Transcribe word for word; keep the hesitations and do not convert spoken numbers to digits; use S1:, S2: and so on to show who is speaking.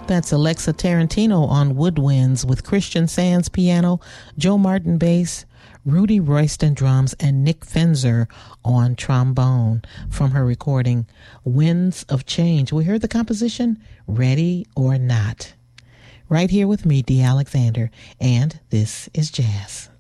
S1: That's Alexa Tarantino on woodwinds with Christian Sands piano, Joe Martin bass, Rudy Royston drums, and Nick Fenzer on trombone from her recording Winds of Change. We heard the composition Ready or Not. Right here with me, Dee Alexander, and this is Jazz.